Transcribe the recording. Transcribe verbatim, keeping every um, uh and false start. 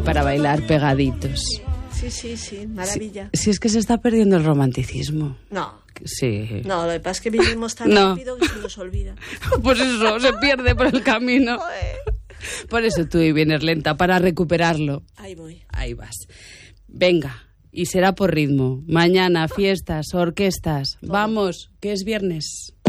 para bailar pegaditos. Sí, sí, sí, maravilla. Si, si es que se está perdiendo el romanticismo. No. Sí. No, lo que pasa es que vivimos tan no. rápido que se nos olvida. Pues eso, se pierde por el camino. Por eso tú vienes lenta, para recuperarlo. Ahí voy. Ahí vas. Venga, y será por ritmo. Mañana, fiestas, orquestas. Todo. Vamos, que es viernes.